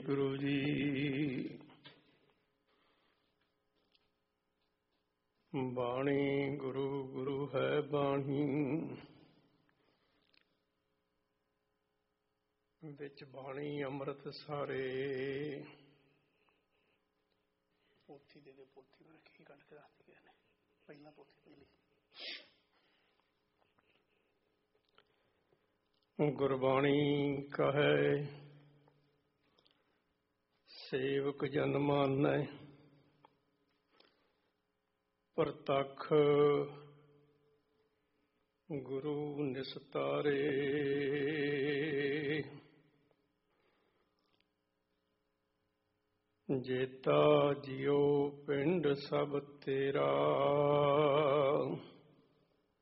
ਵਾਹਿਗੁਰੂ ਜੀ। ਬਾਣੀ ਗੁਰੂ ਗੁਰੂ ਹੈ ਬਾਣੀ, ਵਿੱਚ ਬਾਣੀ ਅੰਮ੍ਰਿਤ ਸਾਰੇ। ਪੋਥੀ ਦੇ ਪੋਥੀ ਨਾਲ ਕੀ ਕੱਢ ਕੇ ਰੱਖਦੀ ਗਏ ਨੇ, ਪਹਿਲਾਂ ਪੋਥੀ ਪਹਿਲੀ। ਗੁਰਬਾਣੀ ਕਹੈ ਸੇਵਕ ਜਨ ਮਾਨੈ, ਪ੍ਰਤੱਖ ਗੁਰੂ ਨਿਸਤਾਰੇ। ਜੇਤਾ ਜਿਉ ਪਿੰਡ ਸਭ ਤੇਰਾ,